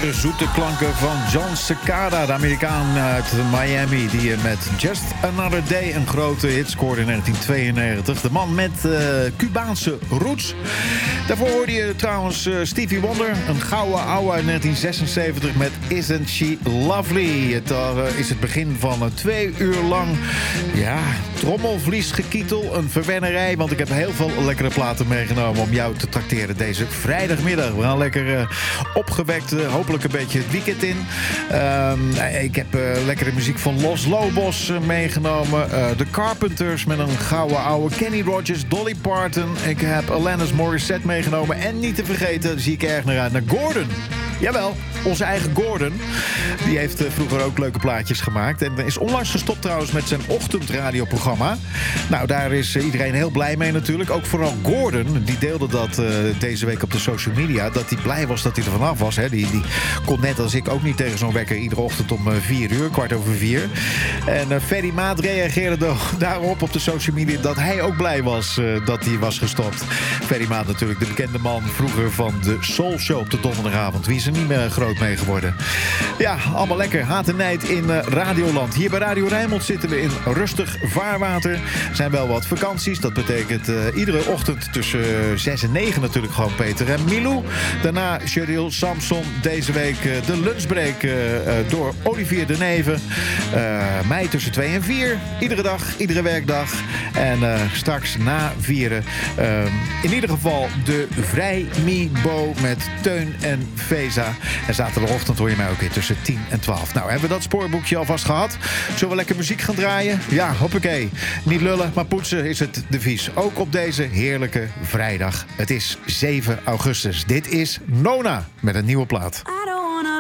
bitterzoete klanken van John Cicada, de Amerikaan uit Miami, die met Just Another Day een grote hit scoorde in 1992. De man met Cubaanse roots. Daarvoor hoorde je trouwens Stevie Wonder, een gouden ouwe uit 1976 met Isn't She Lovely. Het is het begin van 2 uur lang, ja, trommelvliesgekietel, een verwennerij, want ik heb heel veel lekkere platen meegenomen om jou te trakteren deze vrijdagmiddag. We gaan lekker opgewekt, hopelijk een beetje het weekend in. Ik heb lekkere muziek van Los Lobos meegenomen. The Carpenters met een gouden oude. Kenny Rogers, Dolly Parton. Ik heb Alanis Morissette meegenomen. En niet te vergeten, zie ik erg naar uit, naar Gordon. Jawel, onze eigen Gordon. Die heeft vroeger ook leuke plaatjes gemaakt. En is onlangs gestopt trouwens met zijn ochtendradioprogramma. Nou, daar is iedereen heel blij mee natuurlijk. Ook vooral Gordon, die deelde dat deze week op de social media. Dat hij blij was dat hij er vanaf was. Hè. Die kon net als ik ook niet tegen zo'n wekker iedere ochtend om 4 uur, 4:15. En Ferry Maat reageerde daarop op de social media dat hij ook blij was dat hij was gestopt. Ferry Maat natuurlijk, de bekende man vroeger van de Soul Show op de donderdagavond. Wie is er niet meer groot mee geworden? Ja, allemaal lekker. Haat en nijd in Radioland. Hier bij Radio Rijnmond zitten we in rustig vaarwater. Er zijn wel wat vakanties. Dat betekent iedere ochtend tussen 6 en 9 natuurlijk gewoon Peter en Milou. Daarna Cheryl Samson. Deze week de lunchbreak door Olivier de Neven. Mij tussen 2 en 4. Iedere dag, iedere werkdag. En straks na 4 in ieder geval de Vrijmibo met Teun en Veza. En zaterdagochtend hoor je mij ook weer tussen 10 en 12. Nou, hebben we dat spoorboekje alvast gehad? Zullen we lekker muziek gaan draaien? Ja, hoppakee. Niet lullen, maar poetsen is het devies. Ook op deze heerlijke vrijdag. Het is 7 augustus. Dit is Nona met een nieuwe plaat.